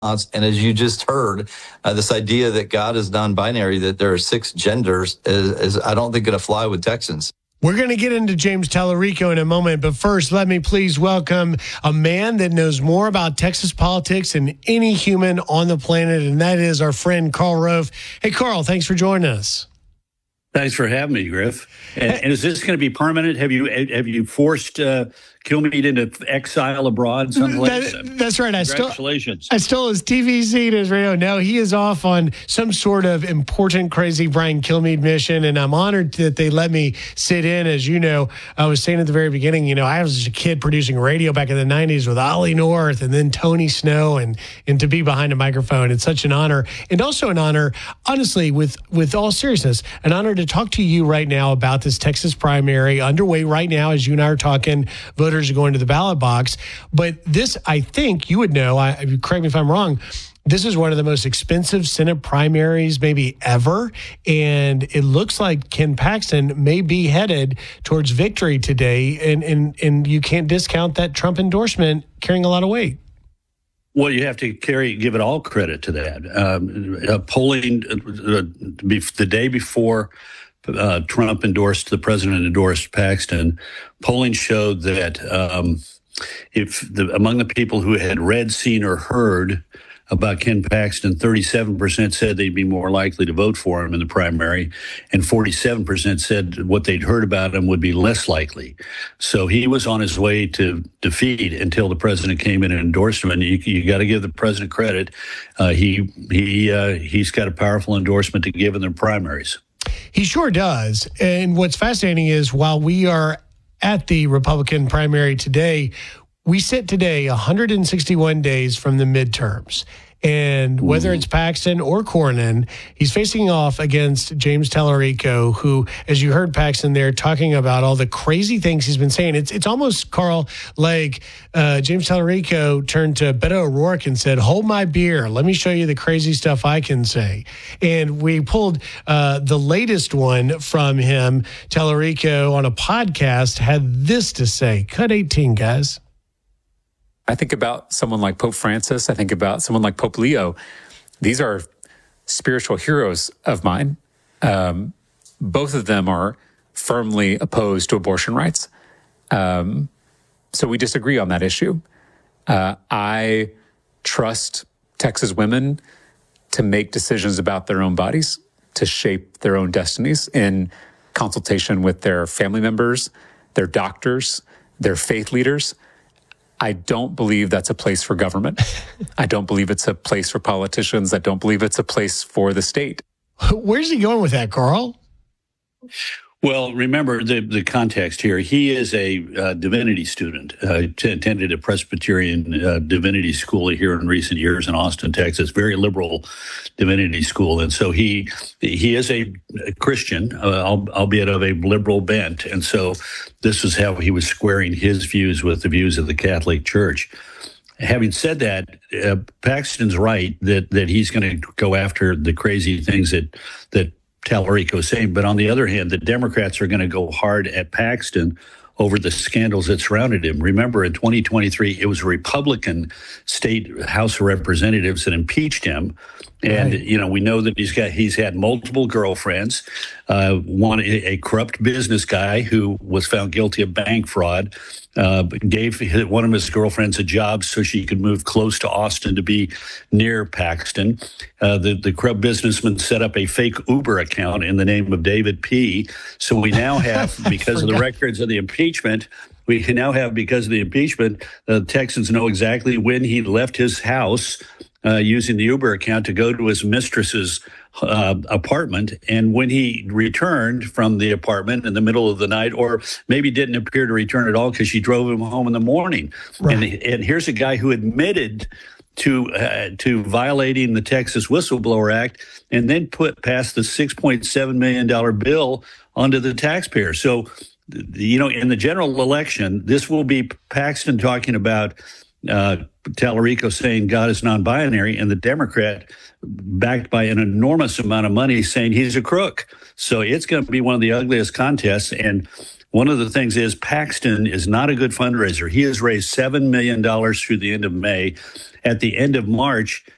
And as you just heard, this idea that God is non-binary, that there are 6 genders, is I don't think going to fly with Texans. We're going to get into James Tallarico in a moment, but first, let me please welcome a man that knows more about Texas politics than any human on the planet, and that is our friend Karl Rove. Hey, Karl, thanks for joining us. Thanks for having me, Griff. And is this going to be permanent? Have you forced Kilmeade into exile abroad? That's right. Congratulations. I stole his TV seat, his radio. No, he is off on some sort of important, crazy Brian Kilmeade mission, and I'm honored that they let me sit in. As you know, I was saying at the very beginning, I was a kid producing radio back in the 90s with Ollie North and then Tony Snow, and to be behind a microphone, it's such an honor. And also an honor, honestly, with all seriousness, an honor to talk to you right now about this Texas primary underway right now as you and I are talking. Voters are going to the ballot box. But this, I think you would know, correct me if I'm wrong, this is one of the most expensive Senate primaries maybe ever. And it looks like Ken Paxton may be headed towards victory today. And you can't discount that Trump endorsement carrying a lot of weight. Well, you have to give it all credit to that. Polling the day before Trump the president endorsed Paxton, polling showed that among the people who had read, seen, or heard about Ken Paxton, 37% said they'd be more likely to vote for him in the primary, and 47% said what they'd heard about him would be less likely. So he was on his way to defeat until the president came in and endorsed him. And you got to give the president credit. He's got a powerful endorsement to give in the primaries. He sure does. And what's fascinating is while we are at the Republican primary today, we sit today 161 days from the midterms. And whether it's Paxton or Cornyn, he's facing off against James Tallarico, who, as you heard Paxton there talking about all the crazy things he's been saying. It's almost, Karl, like James Tallarico turned to Beto O'Rourke and said, "Hold my beer. Let me show you the crazy stuff I can say." And we pulled the latest one from him. Tallarico on a podcast had this to say. Cut 18, guys. I think about someone like Pope Francis. I think about someone like Pope Leo. These are spiritual heroes of mine. Both of them are firmly opposed to abortion rights. So we disagree on that issue. I trust Texas women to make decisions about their own bodies, to shape their own destinies in consultation with their family members, their doctors, their faith leaders. I don't believe that's a place for government. I don't believe it's a place for politicians. I don't believe it's a place for the state. Where's he going with that, Karl? Well, remember the context here. He is a divinity student, attended a Presbyterian divinity school here in recent years in Austin, Texas, very liberal divinity school. And so he is a Christian, albeit of a liberal bent. And so this is how he was squaring his views with the views of the Catholic Church. Having said that, Paxton's right that he's going to go after the crazy things that Tallarico is saying. But on the other hand, the Democrats are going to go hard at Paxton over the scandals that surrounded him. Remember, in 2023, it was a Republican state House of Representatives that impeached him. And, we know that he's had multiple girlfriends, a corrupt business guy who was found guilty of bank fraud, gave one of his girlfriends a job so she could move close to Austin to be near Paxton. The corrupt businessman set up a fake Uber account in the name of David P. So we now have, because of the records of the impeachment, the Texans know exactly when he left his house using the Uber account to go to his mistress's apartment, and when he returned from the apartment in the middle of the night, or maybe didn't appear to return at all because she drove him home in the morning. Right. And here's a guy who admitted to violating the Texas Whistleblower Act, and then passed the $6.7 million bill onto the taxpayer. So, in the general election, this will be Paxton talking about Tallarico saying God is non-binary, and the Democrat, backed by an enormous amount of money, saying he's a crook. So it's going to be one of the ugliest contests. And one of the things is Paxton is not a good fundraiser. He has raised $7 million through the end of May. At the end of March,